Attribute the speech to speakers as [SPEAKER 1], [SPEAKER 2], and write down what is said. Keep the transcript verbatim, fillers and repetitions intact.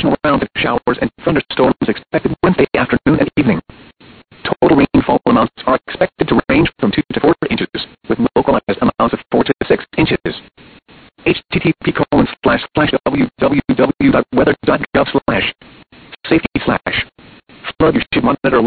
[SPEAKER 1] occasional round of showers and thunderstorms expected Wednesday afternoon and evening. Total rainfall amounts are expected to range from two to four inches, with localized amounts of four to six inches. http colon slash slash www.weather.gov slash safety slash flood. You should monitor